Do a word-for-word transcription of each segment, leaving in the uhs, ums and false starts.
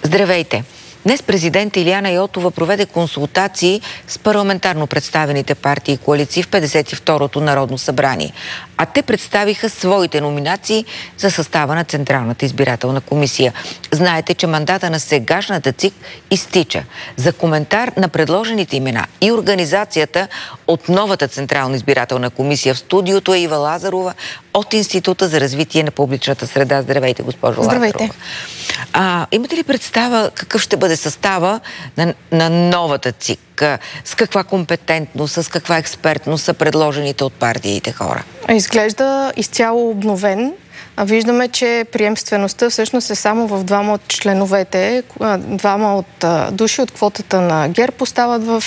Здравейте! Днес президент Илияна Йотова проведе консултации с парламентарно представените партии и коалиции в петдесет и второто Народно събрание. А те представиха своите номинации за състава на Централната избирателна комисия. Знаете, че мандата на сегашната ЦИК изтича. За коментар на предложените имена и организацията от новата Централна избирателна комисия в студиото е Ива Лазарова от Института за развитие на публичната среда. Здравейте, госпожо Здравейте. Лазарова. А, имате ли представа какъв ще бъде състава на, на новата ЦИК? С каква компетентност, с каква експертност са предложените от партиите хора? Изглежда изцяло обновен. Виждаме, че приемствеността всъщност е само в двама от членовете. Двама от души от квотата на ГЕРБ остават в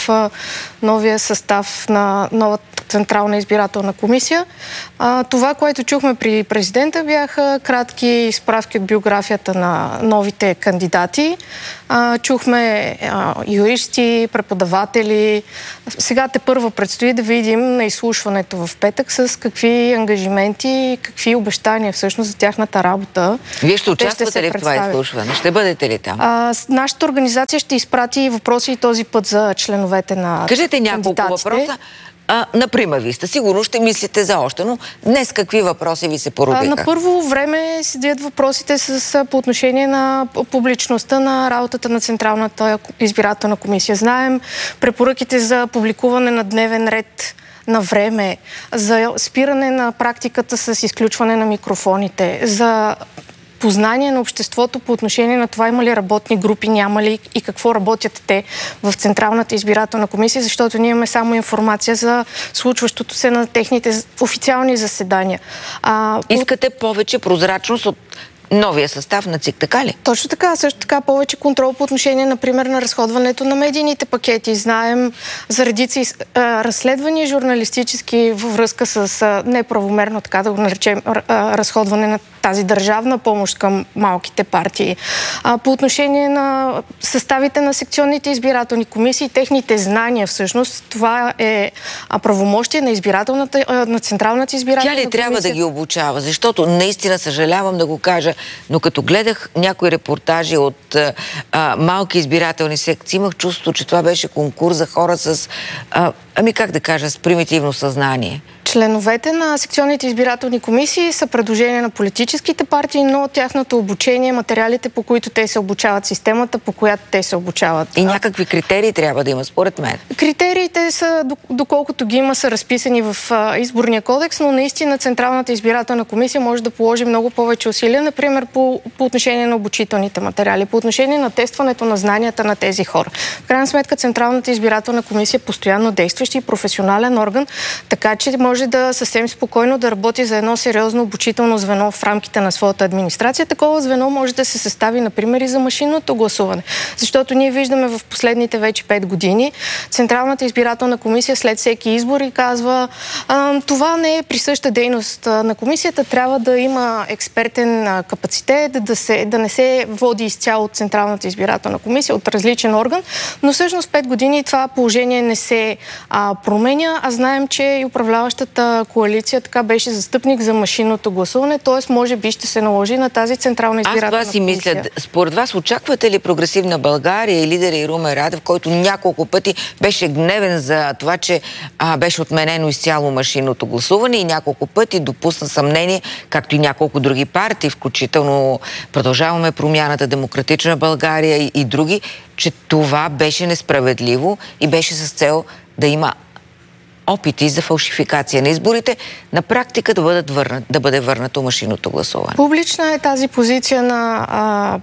новия състав на новата Централна избирателна комисия. А, това, което чухме при президента, бяха кратки справки от биографията на новите кандидати. А, чухме а, юристи, преподаватели. Сега те първо предстои да видим на изслушването в петък с какви ангажименти, какви обещания всъщност за тяхната работа. Вие ще участвате ли в това изслушване? Ще бъдете ли там? А, нашата организация ще изпрати въпроси и този път за членовете на Кажете няколко въпроса. А, например, вие сте сигурно ще мислите за още, но днес какви въпроси ви се породиха? А, на първо време седят въпросите с, по отношение на публичността на работата на Централната избирателна комисия. Знаем препоръките за публикуване на дневен ред на време, за спиране на практиката с изключване на микрофоните, за познание на обществото по отношение на това има ли работни групи, няма ли и какво работят те в Централната избирателна комисия, защото ние имаме само информация за случващото се на техните официални заседания. А, Искате повече прозрачност от новия състав на ЦИК, така ли? Точно така. Също така повече контрол по отношение, например, на разходването на медийните пакети. Знаем за редици а, разследвания журналистически във връзка с а, неправомерно, така да го наречем, а, разходване на тази държавна помощ към малките партии. А, по отношение на съставите на секционните избирателни комисии, техните знания всъщност, това е а, правомощие на избирателната, а, на Централната избирателна комисия. Тя ли трябва да ги обучава? Защото наистина съжалявам да го кажа, но като гледах някои репортажи от а, малки избирателни секции, имах чувство, че това беше конкурс за хора с, а, ами как да кажа, с примитивно съзнание. Членовете на секционните избирателни комисии са предложения на политическите партии, но тяхното обучение, материалите, по които те се обучават, системата, по която те се обучават. И някакви критерии трябва да има, според мен. Критериите са, доколкото ги има, са разписани в изборния кодекс, но наистина Централната избирателна комисия може да положи много повече усилия, например по, по отношение на обучителните материали, по отношение на тестването на знанията на тези хора. В крайна сметка Централната избирателна комисия е постоянно действащ и професионален орган, така че може да съвсем спокойно да работи за едно сериозно обучително звено в рамките на своята администрация. Такова звено може да се състави, например, и за машинното гласуване. Защото ние виждаме в последните вече пет години Централната избирателна комисия след всеки избор и казва, това не е присъща дейност на комисията, трябва да има експертен капацитет, да, се, да не се води изцяло от Централната избирателна комисия, от различен орган, но всъщност пет години това положение не се а, променя, а знаем, че и управляващата коалиция така беше застъпник за машинното гласуване, т.е. може би ще се наложи на тази Централна избирателна комисия. Аз това си мисля. Според вас очаквате ли Прогресивна България и лидера и Румен Радев, който няколко пъти беше гневен за това, че а, беше отменено изцяло машинното гласуване и няколко пъти допусна съмнение, както и няколко други партии, включително Продължаваме промяната, Демократична България и, и други, че това беше несправедливо и беше с цел да има опити за фалшификация на изборите, на практика да, бъдат върнат, да бъде върнато машинното гласуване. Публична е тази позиция на а,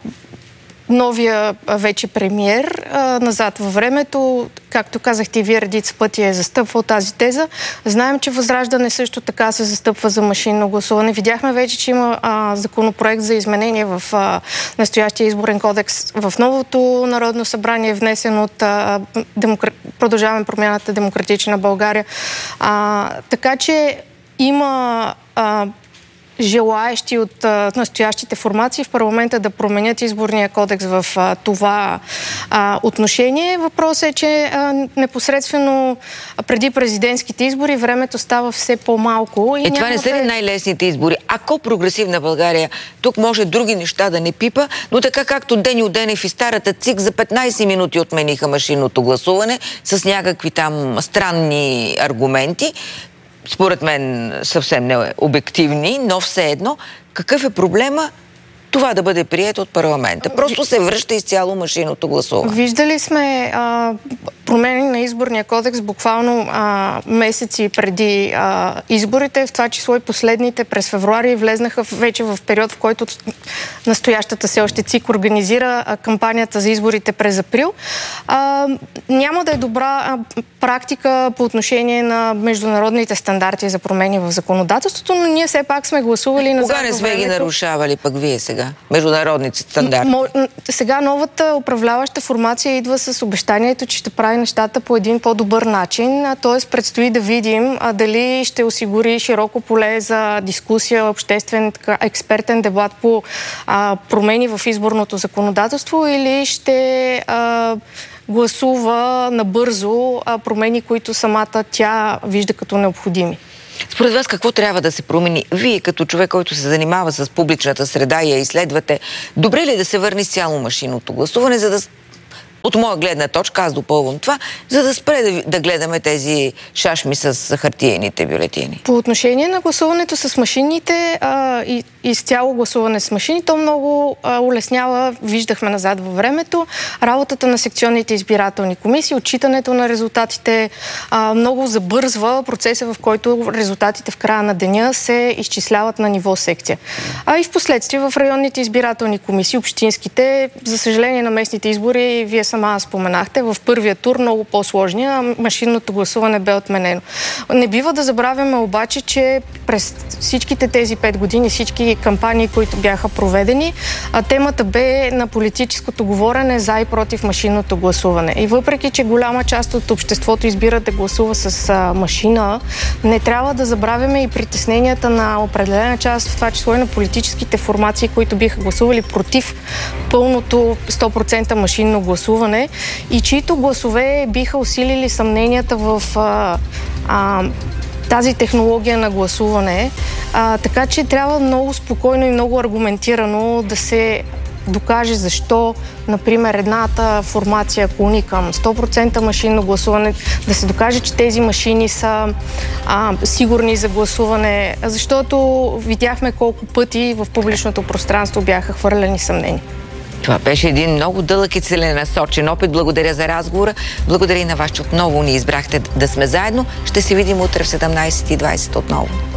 новия вече премиер. А, назад във времето, както казахте и вие, редица пъти е застъпвал тази теза. Знаем, че Възраждане също така се застъпва за машинно гласуване. Видяхме вече, че има а, законопроект за изменение в а, настоящия изборен кодекс в новото Народно събрание, внесен от а, демокр... Продължаваме промяната Демократична България. А, така че има а, желаещи от а, настоящите формации в парламента да променят изборния кодекс в а, това а, отношение. Въпросът е, че а, непосредствено преди президентските избори времето става все по-малко. И е, това не са ли най-лесните избори? Ако Прогресивна България тук може други неща да не пипа, но така както Деню Денев и старата ЦИК за петнайсет минути отмениха машинното гласуване с някакви там странни аргументи, според мен съвсем не обективни, но все едно, какъв е проблема това да бъде прието от парламента? Просто се връща изцяло машинното гласуване. Виждали сме а, промени на изборния кодекс буквално а, месеци преди а, изборите, в това число и последните през февруари влезнаха вече в период, в който настоящата все още ЦИК организира а, кампанията за изборите през април. А, няма да е добра а, практика по отношение на международните стандарти за промени в законодателството, но ние все пак сме гласували на Кога не сме ги нарушавали пък вие сега? Международните стандарти. М- сега новата управляваща формация идва с обещанието, че ще прави нещата по един по-добър начин. Т.е. предстои да видим а, дали ще осигури широко поле за дискусия, обществен, така, експертен дебат по а, промени в изборното законодателство или ще а, гласува набързо а, промени, които самата тя вижда като необходими. Според вас какво трябва да се промени? Вие като човек, който се занимава с публичната среда и я изследвате, добре ли е да се върне цяло машинното гласуване, за да, от моя гледна точка, аз допълвам това, за да спре да, да гледаме тези шашми с хартиените бюлетини? По отношение на гласуването с машините а, и изцяло гласуване с машини, то много а, улеснява, виждахме назад във времето, работата на секционните избирателни комисии, отчитането на резултатите, а, много забързва процеса, в който резултатите в края на деня се изчисляват на ниво секция. А и в последствие в районните избирателни комисии, общинските, за съжаление на местните избори, вие сама споменахте, в първия тур много по-сложния, машинното гласуване бе отменено. Не бива да забравяме обаче, че през всичките тези пет години, всички кампании, които бяха проведени, а темата бе на политическото говорене за и против машинното гласуване. И въпреки, че голяма част от обществото избира да гласува с а, машина, не трябва да забравяме и притесненията на определена част, в това число и на политическите формации, които биха гласували против пълното сто процента машинно гласуване и чието гласове биха усилили съмненията в а, а, тази технология на гласуване. А, така че трябва много спокойно и много аргументирано да се докаже защо, например, едната формация клони към сто процента машинно гласуване, да се докаже, че тези машини са а, сигурни за гласуване, защото видяхме колко пъти в публичното пространство бяха хвърляни съмнения. Това беше един много дълъг и целенасочен опит. Благодаря за разговора. Благодаря и на вас, че отново ни избрахте да сме заедно. Ще се видим утре в седемнайсет и двайсет отново.